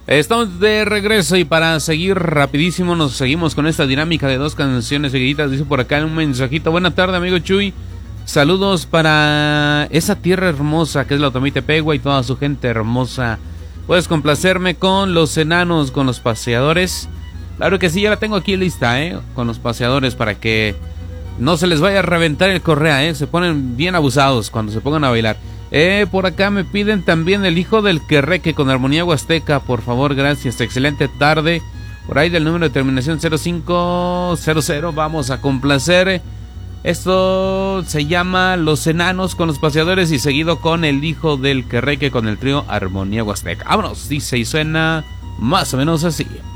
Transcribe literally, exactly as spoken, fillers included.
Estamos de regreso y para seguir rapidísimo nos seguimos con esta dinámica de dos canciones seguiditas. Dice por acá un mensajito: buena tarde, amigo Chuy, saludos para esa tierra hermosa que es la Otomitepegua y toda su gente hermosa. Puedes complacerme con Los Enanos, con Los Paseadores. Claro que sí, ya la tengo aquí lista, eh, con Los Paseadores, para que no se les vaya a reventar el correa, eh. Se ponen bien abusados cuando se pongan a bailar. Eh, por acá me piden también El Hijo del Querreque con Armonía Huasteca, por favor, gracias, excelente tarde. Por ahí del número de terminación cero cinco cero cero, vamos a complacer. Esto se llama Los Enanos con Los Paseadores y seguido con El Hijo del Querreque con el trío Armonía Huasteca. Vámonos, dice y suena más o menos así.